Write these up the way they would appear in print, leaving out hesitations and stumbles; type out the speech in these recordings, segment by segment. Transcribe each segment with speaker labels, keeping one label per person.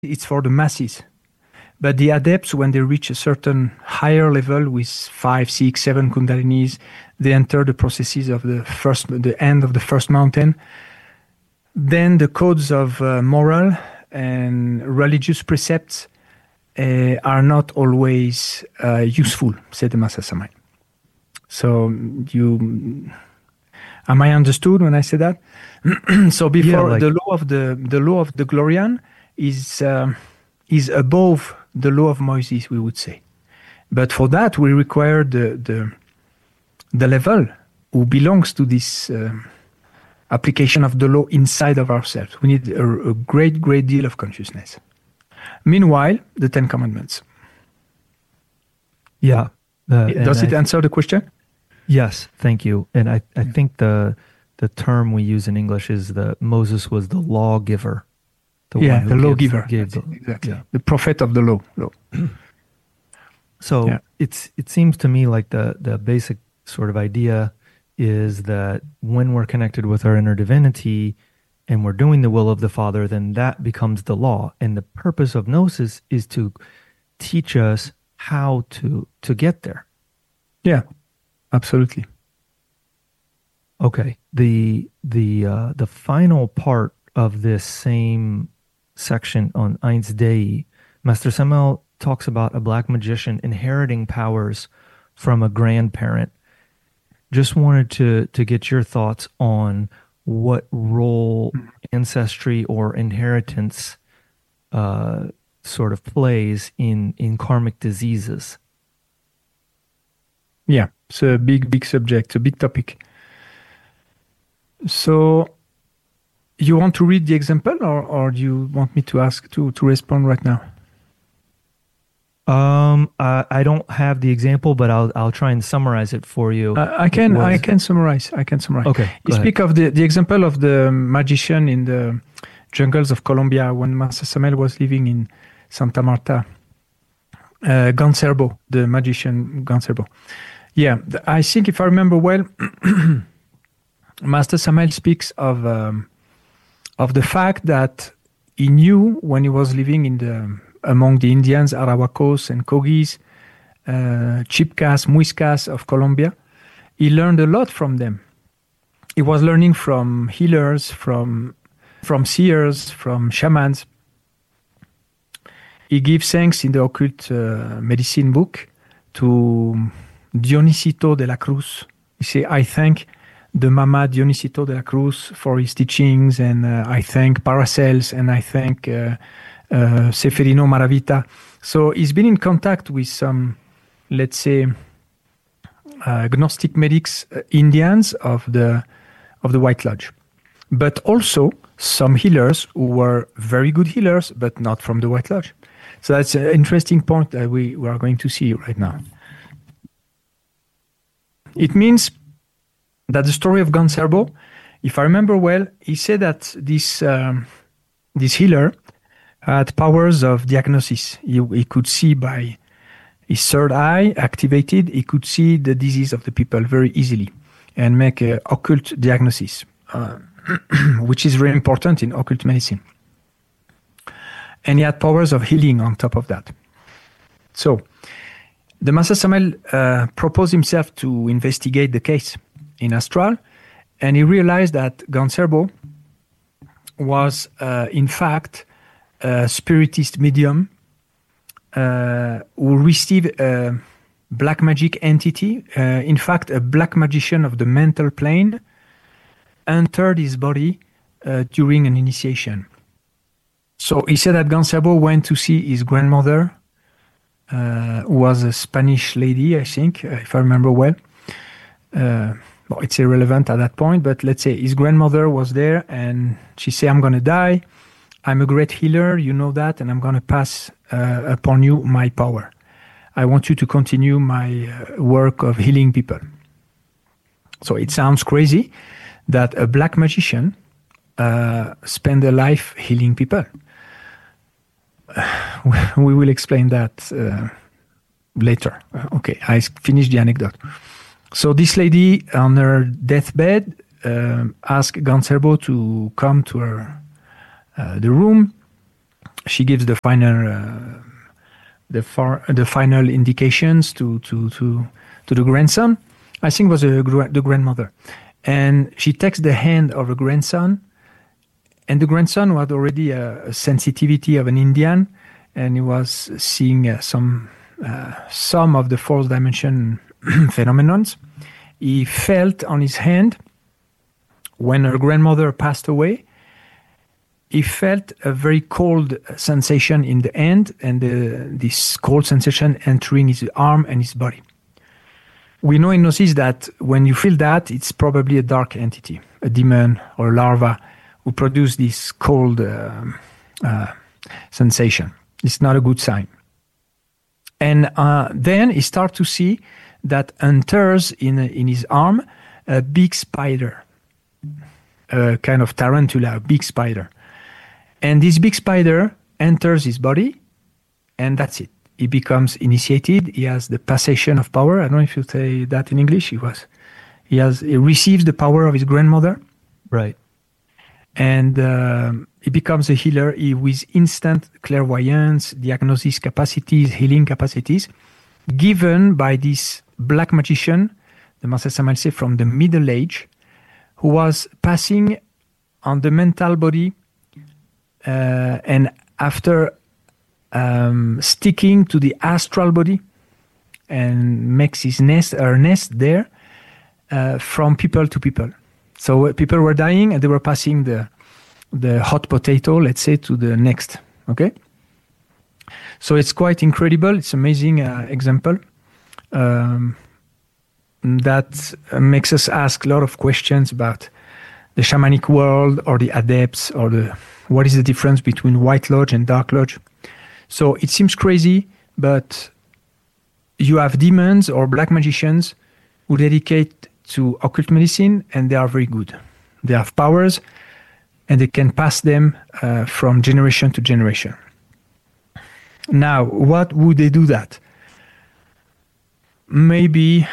Speaker 1: it's for the masses. But the adepts, when they reach a certain higher level with 5, 6, 7 kundalinis, they enter the processes of the end of the first mountain. Then the codes of moral and religious precepts are not always useful, said the Master Samael. So am I understood when I say that? So before the law of the Glorian is above the law of Moses, we would say. But for that, we require the level who belongs to this application of the law inside of ourselves. We need a great deal of consciousness. Meanwhile, the 10 Commandments.
Speaker 2: Yeah.
Speaker 1: Does it answer the question?
Speaker 2: Yes, thank you. And I think the term we use in English is that Moses was the lawgiver.
Speaker 1: The lawgiver. Exactly. Yeah. The prophet of the law.
Speaker 2: So it seems to me like the basic sort of idea is that when we're connected with our inner divinity and we're doing the will of the Father, then that becomes the law. And the purpose of Gnosis is to teach us how to get there.
Speaker 1: Yeah, absolutely.
Speaker 2: Okay. The final part of this same section on Eins Dei, Master Samael talks about a black magician inheriting powers from a grandparent. Just wanted to get your thoughts on what role ancestry or inheritance sort of plays in karmic diseases.
Speaker 1: Yeah, it's a big subject, a big topic. So you want to read the example or do you want me to ask to respond right now?
Speaker 2: I don't have the example, but I'll try and summarize it for you.
Speaker 1: I can summarize.
Speaker 2: Okay.
Speaker 1: You speak of the example of the magician in the jungles of Colombia when Master Samael was living in Santa Marta. Ganserbo, the magician Ganserbo. Yeah, I think if I remember well, Master Samael speaks of the fact that he knew when he was living among the Indians, Arahuacos and Kogis, Chibcas, Muiscas of Colombia, he learned a lot from them. He was learning from healers, from seers, from shamans. He gives thanks in the occult medicine book to Dionisito de la Cruz. He says, I thank the Mama Dionisito de la Cruz for his teachings, and I thank Paracels, and I thank Seferino Maravita. So he's been in contact with some, let's say, Gnostic medics, Indians of the White Lodge, but also some healers who were very good healers, but not from the White Lodge. So that's an interesting point that we are going to see right now. It means that the story of Ganserbo, if I remember well, he said that this healer had powers of diagnosis. He could see by his third eye activated, he could see the disease of the people very easily and make an occult diagnosis, which is very important in occult medicine. And he had powers of healing on top of that. So the Master Samael proposed himself to investigate the case in astral, and he realized that Ganserbo was in fact a spiritist medium who received a black magic entity, in fact a black magician of the mental plane, entered his body during an initiation. So he said that Ganserbo went to see his grandmother, who was a Spanish lady, I think, if I remember well. Well, it's irrelevant at that point, but let's say his grandmother was there and she said, I'm going to die. I'm a great healer, you know that, and I'm going to pass upon you my power. I want you to continue my work of healing people. So it sounds crazy that a black magician spend a life healing people. We will explain that later. Okay, I finished the anecdote. So this lady on her deathbed asked Ganserbo to come to her the room. she gives the final indications to the grandson. I think it was the grandmother, and she takes the hand of the grandson, and the grandson had already a sensitivity of an Indian, and he was seeing some of the fourth dimension phenomenons. He felt on his hand when her grandmother passed away. He felt a very cold sensation in the hand, and this cold sensation entering his arm and his body. We know in Gnosis that when you feel that, it's probably a dark entity, a demon or a larva who produce this cold sensation. It's not a good sign. And then he starts to see that enters in his arm a big spider, a kind of tarantula, a big spider. And this big spider enters his body, and that's it. He becomes initiated. He has the passation of power. I don't know if you say that in English. He receives the power of his grandmother.
Speaker 2: Right.
Speaker 1: And he becomes a healer with instant clairvoyance, diagnosis capacities, healing capacities, given by this black magician, the Master Samael said, from the Middle Age, who was passing on the mental body, and after sticking to the astral body, and makes her nest there, from people to people. So people were dying, and they were passing the hot potato, let's say, to the next. Okay. So it's quite incredible. It's amazing example that makes us ask a lot of questions about the shamanic world, or the adepts, or what is the difference between White Lodge and Dark Lodge. So it seems crazy, but you have demons or black magicians who dedicate to occult medicine, and they are very good. They have powers, and they can pass them from generation to generation. Now, what would they do that? Maybe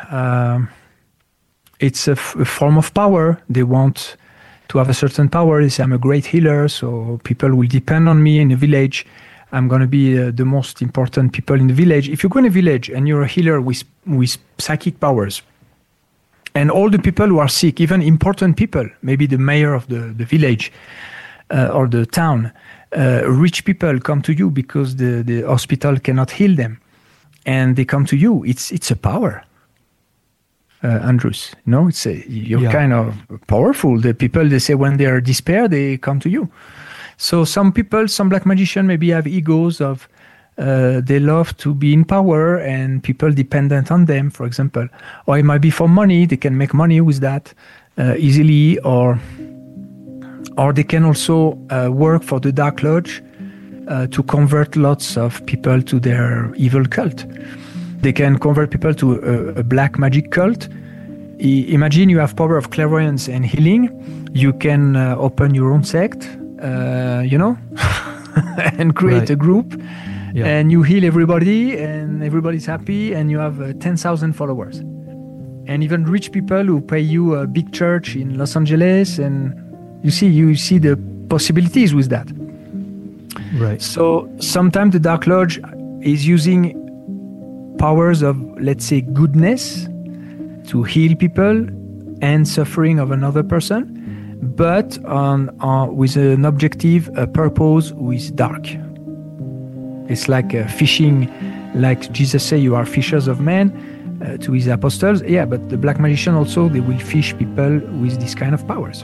Speaker 1: it's a form of power. They want to have a certain power. They say, I'm a great healer, so people will depend on me in a village. I'm going to be the most important people in the village. If you go in a village and you're a healer with psychic powers, and all the people who are sick, even important people, maybe the mayor of the village or the town, rich people come to you because the hospital cannot heal them, and they come to you. It's a power, Andrews. No, you're kind of powerful. The people, they say when they are despair, they come to you. So some people, some black magicians maybe have egos of they love to be in power and people dependent on them, for example. Or it might be for money. They can make money with that easily, or they can also work for the Dark Lodge to convert lots of people to their evil cult. They can convert people to a black magic cult. Imagine you have power of clairvoyance and healing. You can open your own sect, and create a group. Yeah. And you heal everybody, and everybody's happy, and you have 10,000 followers. And even rich people who pay you a big church in Los Angeles, and you see the possibilities with that.
Speaker 2: Right.
Speaker 1: So sometimes the Dark Lodge is using powers of, let's say, goodness to heal people and suffering of another person, but with an objective, a purpose with dark. It's like fishing, like Jesus said, you are fishers of men to his apostles. Yeah, but the black magician also, they will fish people with this kind of powers.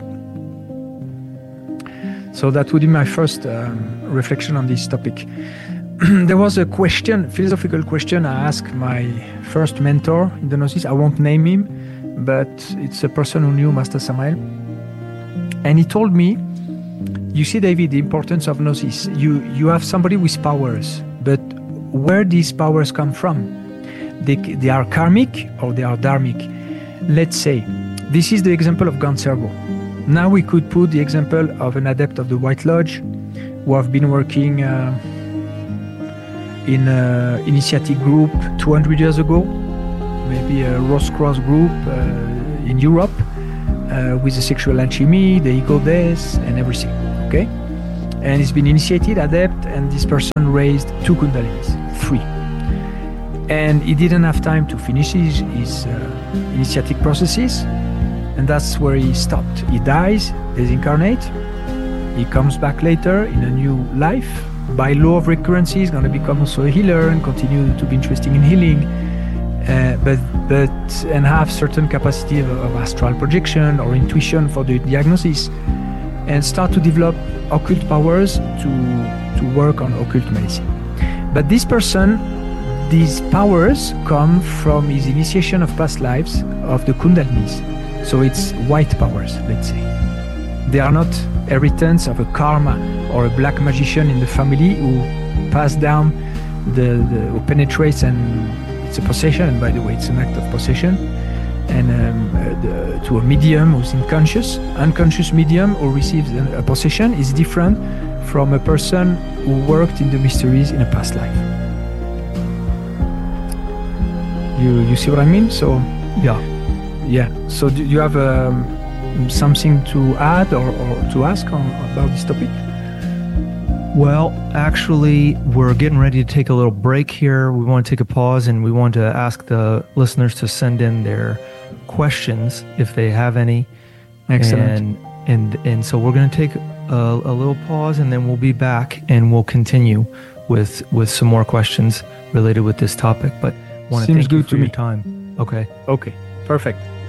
Speaker 1: So that would be my first reflection on this topic. There was a philosophical question I asked my first mentor in the Gnosis. I won't name him, but it's a person who knew Master Samael. And he told me, you see, David, the importance of Gnosis. You have somebody with powers, but where these powers come from? They are karmic or they are dharmic. Let's say, this is the example of Ganserbo. Now we could put the example of an adept of the White Lodge who have been working in an initiatic group 200 years ago, maybe a Rose Cross group in Europe with the sexual alchemy, the ego death, and everything. Okay, and he's been initiated, adept, and this person raised 2 Kundalinis, 3. And he didn't have time to finish his initiatic processes, and that's where he stopped. He dies, desincarnate, he comes back later in a new life. By law of recurrency, he's going to become also a healer and continue to be interested in healing, and have certain capacity of astral projection or intuition for the diagnosis, and start to develop occult powers to work on occult medicine. But this person, these powers come from his initiation of past lives of the Kundalinis. So it's white powers, let's say. They are not inheritance of a karma or a black magician in the family who pass down who penetrates, and it's a possession, and by the way, it's an act of possession, and to a medium who's unconscious medium who receives a possession is different from a person who worked in the mysteries in a past life. You see what I mean? So yeah. So do you have something to add or to ask about this topic?
Speaker 2: Well, actually, we're getting ready to take a little break here. We want to take a pause, and we want to ask the listeners to send in their questions if they have any.
Speaker 1: Excellent.
Speaker 2: And so we're going to take a little pause, and then we'll be back, and we'll continue with some more questions related with this topic. But I want to thank you for your time. Okay.
Speaker 1: Perfect.